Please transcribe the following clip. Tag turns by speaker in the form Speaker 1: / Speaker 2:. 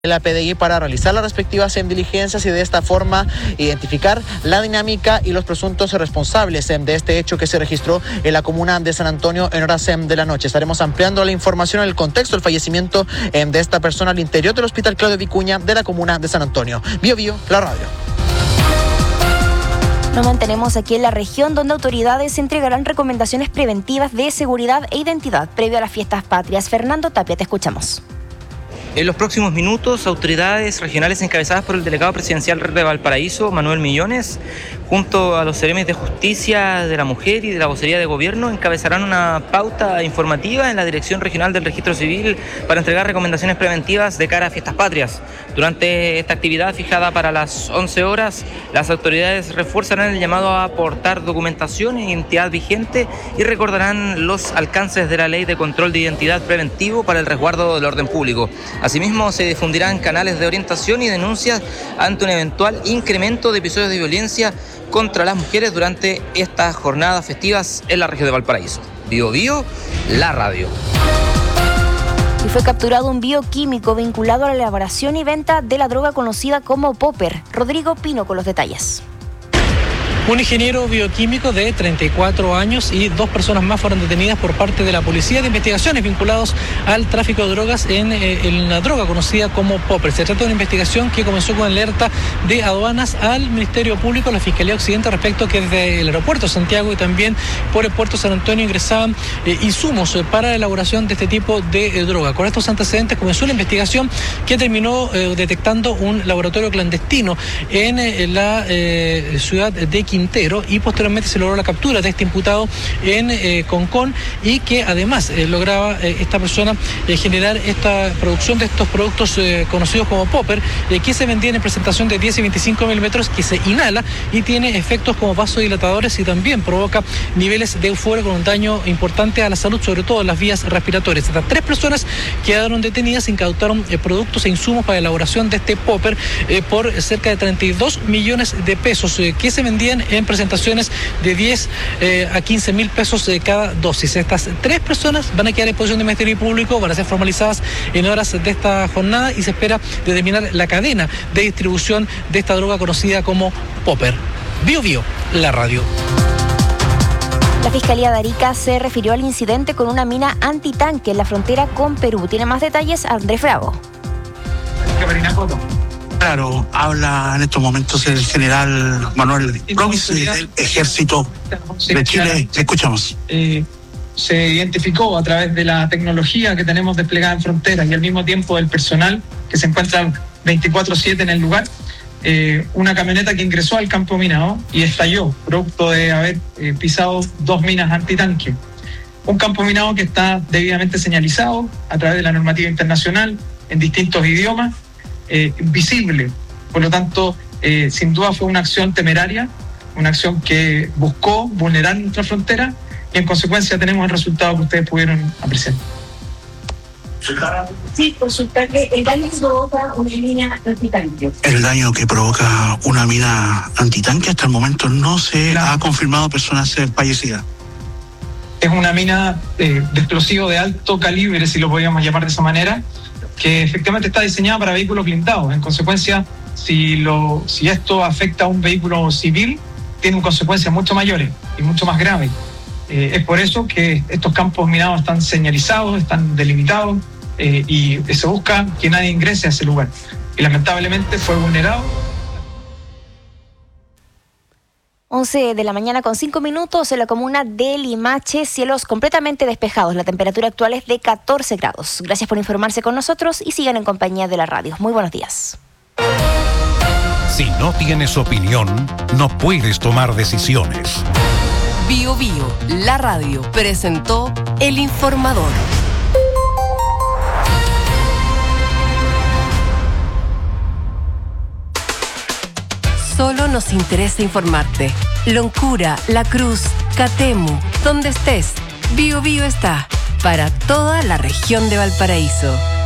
Speaker 1: la PDI para realizar las respectivas diligencias y de esta forma identificar la dinámica y los presuntos responsables de este hecho que se registró en la comuna de San Antonio en horas de la noche. Estaremos ampliando la información en el contexto del fallecimiento de esta persona al interior del Hospital Claudio Vicuña de la comuna de San Antonio. Bio Bio, la radio.
Speaker 2: Nos mantenemos aquí en la región, donde autoridades entregarán recomendaciones preventivas de seguridad e identidad previo a las fiestas patrias. Fernando Tapia, te escuchamos.
Speaker 3: En los próximos minutos, autoridades regionales encabezadas por el delegado presidencial de Valparaíso, Manuel Millones, junto a los seremi de Justicia de la Mujer y de la Vocería de Gobierno, encabezarán una pauta informativa en la Dirección Regional del Registro Civil para entregar recomendaciones preventivas de cara a fiestas patrias. Durante esta actividad fijada para las 11 horas, las autoridades reforzarán el llamado a aportar documentación e identidad vigente y recordarán los alcances de la Ley de Control de Identidad Preventivo para el resguardo del orden público. Asimismo, se difundirán canales de orientación y denuncias ante un eventual incremento de episodios de violencia contra las mujeres durante estas jornadas festivas en la región de Valparaíso. Bio Bio, la radio.
Speaker 2: Y fue capturado un bioquímico vinculado a la elaboración y venta de la droga conocida como Popper. Rodrigo Pino con los detalles.
Speaker 4: Un ingeniero bioquímico de 34 años y 2 personas más fueron detenidas por parte de la Policía de Investigaciones vinculados al tráfico de drogas en la droga conocida como Popper. Se trata de una investigación que comenzó con alerta de aduanas al Ministerio Público, a la Fiscalía Occidente, respecto que desde el aeropuerto de Santiago y también por el puerto de San Antonio ingresaban insumos para la elaboración de este tipo de droga. Con estos antecedentes comenzó una investigación que terminó detectando un laboratorio clandestino en la ciudad de Quintero, y posteriormente se logró la captura de este imputado en Concón, y que además lograba esta persona generar esta producción de estos productos conocidos como Popper, que se vendían en presentación de 10 y 25 milímetros, que se inhala y tiene efectos como vasodilatadores y también provoca niveles de euforia con un daño importante a la salud, sobre todo en las vías respiratorias. Estas 3 personas quedaron detenidas, incautaron productos e insumos para la elaboración de este Popper por cerca de 32 millones de pesos que se vendían en presentaciones de 10 a 15 mil pesos de cada dosis. Estas 3 personas van a quedar en posición de Ministerio Público, van a ser formalizadas en horas de esta jornada y se espera determinar la cadena de distribución de esta droga conocida como Popper. Bio Bio, la radio.
Speaker 2: La Fiscalía de Arica se refirió al incidente con una mina antitanque en la frontera con Perú. Tiene más detalles Andrés Bravo.
Speaker 5: Claro, habla en estos momentos el general Manuel Provis del Ejército de Chile. Escuchamos.
Speaker 6: Se identificó a través de la tecnología que tenemos desplegada en frontera y al mismo tiempo del personal que se encuentra 24/7 en el lugar, una camioneta que ingresó al campo minado y estalló, producto de haber pisado 2 minas antitanque. Un campo minado que está debidamente señalizado a través de la normativa internacional en distintos idiomas, visible. Por lo tanto, sin duda fue una acción temeraria, una acción que buscó vulnerar nuestra frontera, y en consecuencia tenemos el resultado que ustedes pudieron apreciar.
Speaker 7: Sí, consultarle el daño que provoca una mina antitanque.
Speaker 5: El daño que provoca una mina antitanque, hasta el momento no se ha confirmado personas fallecidas.
Speaker 6: Es una mina de explosivo de alto calibre, si lo podríamos llamar de esa manera, que efectivamente está diseñada para vehículos blindados. En consecuencia, si esto afecta a un vehículo civil, tiene consecuencias mucho mayores y mucho más graves. Es por eso que estos campos minados están señalizados, están delimitados, y se busca que nadie ingrese a ese lugar. Y lamentablemente fue vulnerado.
Speaker 2: 11 de la mañana con 5 minutos en la comuna de Limache, cielos completamente despejados. La temperatura actual es de 14 grados. Gracias por informarse con nosotros y sigan en compañía de la radio. Muy buenos días.
Speaker 8: Si no tienes opinión, no puedes tomar decisiones.
Speaker 9: Bio Bio, la radio, presentó El Informador. Solo nos interesa informarte. Loncura, La Cruz, Catemu, donde estés, Bio Bio está para toda la región de Valparaíso.